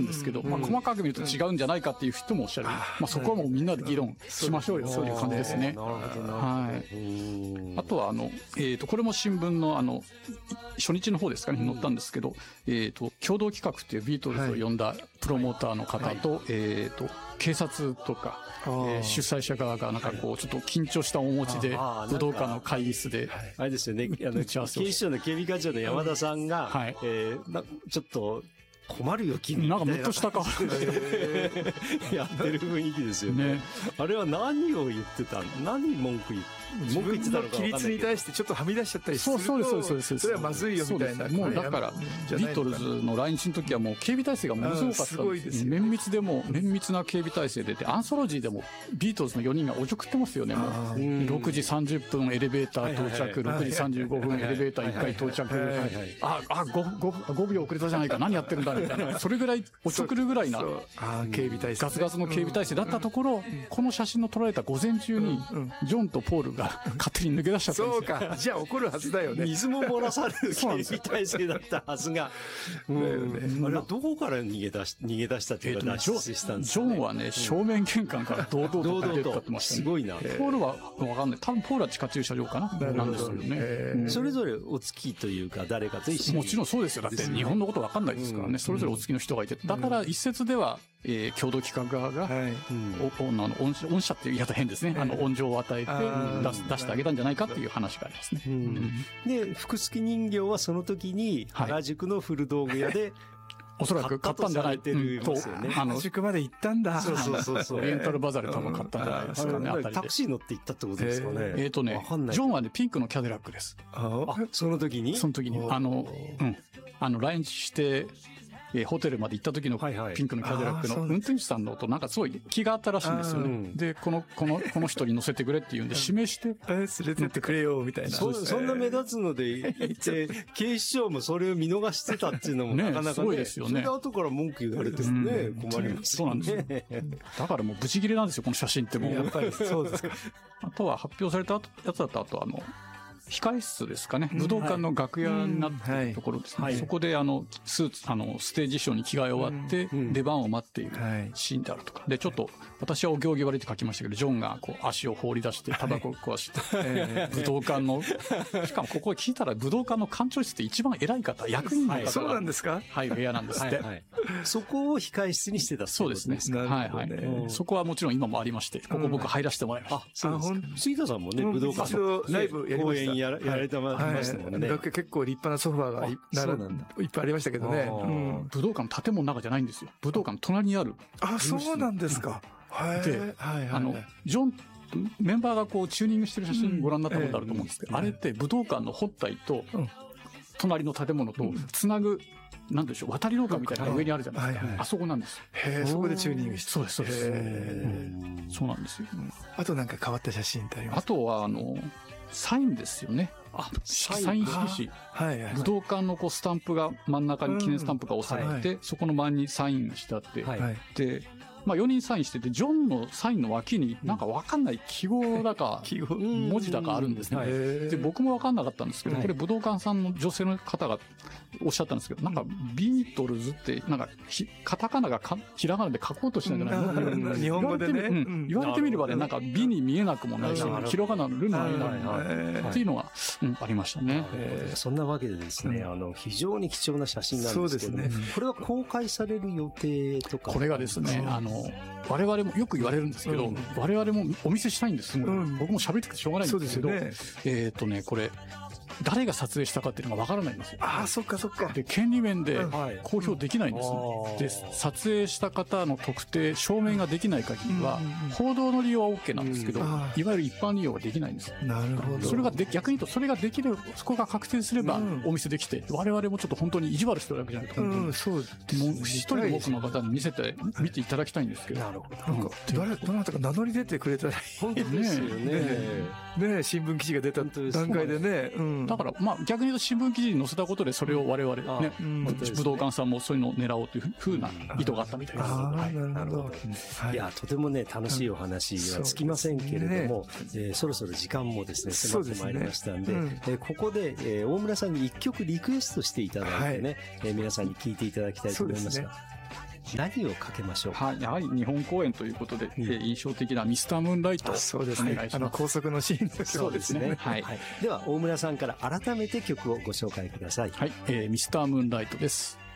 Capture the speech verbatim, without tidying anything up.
ですけど、まあ細かく見ると違うんじゃないかっていう人もおっしゃる。まあそこはもうみんなで議論しましょうよ、そういう感じですね。はい。あとはあの、えっと、これも新聞のあの、初日の方ですかね、載ったんですけど、えっと、共同企画っていうビートルズを呼んだプロモーターの方と、えっと、警察とか、えー、主催者側がなんかこう、ちょっと緊張した面持ちで、武道館の会議室で、 あれですよね、あの、警視庁の警備課長の山田さんが、はい、えー、なちょっと、困るよ、君。 なんかムッとした顔でやってる雰囲気ですよね。あれは何を言ってたの？何文句言って、文句言ってたのか分かんないけど。 規律に対してちょっとはみ出しちゃったりすると、 そうそうそうそう。 それはまずいよみたいな。 もうだから、ビートルズの来日の時はもう警備体制がものすごかった。すごいです。綿密でも、綿密な警備体制で、で、アンソロジーでもビートルズのよにんがおちょくってますよね、もう。ろくじさんじゅっぷんエレベーター到着、ろくじさんじゅうごふんエレベーターいっかい到着。あ、あ、ごびょう遅れたじゃないか、何やってるんだ、みたいな。それぐらいおちょくるぐらいな警備体制、 ガツガツの警備体制だったところ、この写真の撮られた午前中にジョンとポールが勝手に抜け出しちゃったんですよ。 そうか、じゃあ怒るはずだよね。 水も漏らされる警備体制だったはずが、あれはどこから逃げ出し逃げ出したっていうか脱出したんですか。 ジョンはね、正面玄関から堂々と出てってましたね。 すごいな。 ポールはわかんない。多分ポールは地下駐車場かななんですよね。 それぞれお付きというか誰かと一緒に。 もちろんそうですよ。だって日本のことわかんないですからね。それぞれお付きの人がいて、だから一説では、えー、共同企画側が、はい、うん、おあの御御社っていう言い方変ですね。あの、恩情を与えて出す、出してあげたんじゃないかっていう話がありますね。うん、 で、福助人形はその時に、原宿の古道具屋で、 おそらく買ったんじゃないと、 あの、宿まで行ったんだ。 そうそうそうそう。 レンタルバザーで多分買ったんじゃないですかね。 タクシー乗って行ったってことですかね。 えっとね、ジョンはね、ピンクのキャデラックです。 あ、その時にその時に。あの、うん。あの、来日して、えー、ホテルまで行った時のピンクのキャデラックの運転手さんの音なんかすごい気があったらしいんですよね。で、この、この、この人に乗せてくれって言うんで指名して。 え、連れてってくれよ、みたいな。 そ、そんな目立つのでいて、警視庁もそれを見逃してたっていうのもなかなかね。すごいですよね。それで後から文句言われてもね、困ります。 そうなんですよ。だからもうブチ切れなんですよ、この写真ってもう。 やっぱりそうですか。 あとは発表されたやつだと、あとあの、控室ですかね。武道館の楽屋になっているところですね。はい、そこであの、スーツ、あの、ステージ衣装に着替え終わって、出番を待っているシーンであるとか。で、ちょっと、私はお行儀悪いって書きましたけど、ジョンがこう、足を放り出して、タバコを壊して、武道館の、しかもここ聞いたら武道館の館長室って一番偉い方、役員の方が、 そうなんですか？ はい、部屋なんですって。 そこを控室にしてたそうですね。はいはい。そこはもちろん今もありまして、ここ僕入らせてもらいました。 あ、そうですか。杉田さんもね、武道館のライブやりました。 やられてましたもんね。 結構立派なソファーがいっぱいありましたけどね。 武道館の建物の中じゃないんですよ。武道館の隣にある。 あ、そうなんですか。 で、あの、ジョン、メンバーがこうチューニングしてる写真ご覧になったことあると思うんですけど、あれって武道館の本体と、隣の建物とつなぐ、なんでしょう、渡り廊下みたいなのが上にあるじゃないですか。あそこなんですよ。 へえ、そこでチューニングして。 そうです、そうです。そうなんですよ。 あとなんか変わった写真ってありますか？ あとは、あの、サインですよね。あ、サイン色紙。武道館のこうスタンプが真ん中に記念スタンプが押されて、そこの真んにサインしてあって、で、まあよにんサインしてて、ジョンのサインの脇になんかわかんない記号だか、文字だかあるんですね。で、僕もわかんなかったんですけど、これ武道館さんの女性の方がおっしゃったんですけど、なんかビートルズって、なんかカタカナがひらがなで書こうとしたんじゃないの？ 日本語でね。 言われてみればね、なんか美に見えなくもないし、ひらがなのルの見えないっていうのがありましたね。 そんなわけでですね、あの、非常に貴重な写真なんですけど、これは公開される予定とか？ これがですね、あの、我々もよく言われるんですけど、我々もお見せしたいんです。僕も喋っててしょうがないんですけど、えっとね、これ、誰が撮影したかっていうのがわからないんですよ。 ああ、そっかそっか。 で、権利面で公表できないんですね。で、撮影した方の特定、証明ができない限りは、報道の利用は OK なんですけど、いわゆる一般利用はできないんです。 なるほど。 それがで、逆に言うと、それができる、そこが確定すればお見せできて、我々もちょっと本当に意地悪してるわけじゃないと。 うん、そうですね。 もう一人多くの方に見せて、見ていただきたいんですけど。 なるほど。なんか、誰、どなたか名乗り出てくれたらいい。 本当ですよね。 ね、新聞記事が出た段階でね。 だから、まあ、逆に言うと新聞記事に載せたことで、それを我々ね、武道館さんもそういうのを狙おうというふうな意図があったみたいです。 ああ、なるほど。 いや、とてもね、楽しいお話はつきませんけれども、そろそろ時間もですね、迫ってまいりましたんで、ここで大村さんに一曲リクエストしていただいてね、皆さんに聴いていただきたいと思いますが。 何をかけましょうか。 はい、やはり日本公演ということで、うん、えー、印象的なミスタームーンライトをお願いします。 そうですね。あの高速のシーンです。 そうですね。はい。はい、では大村さんから改めて曲をご紹介ください。 はい、えー、ミスタームーンライトです。